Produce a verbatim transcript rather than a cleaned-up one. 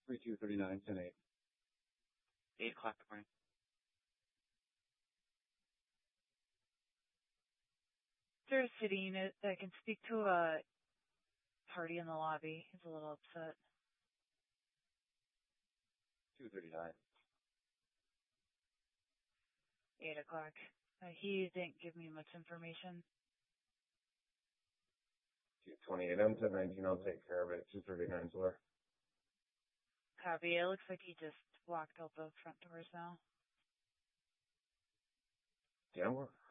three two thirty nine ten eight. Eight o'clock in the morning. Is there a city unit that can speak to a party in the lobby? He's a little upset. two thirty-nine. Eight o'clock. Uh, he didn't give me much information. two twenty-eight, M ten nineteen, I'll take care of it. two thirty-nine, Solar. Copy. It looks like he just walked out the front doors now. Yeah, we're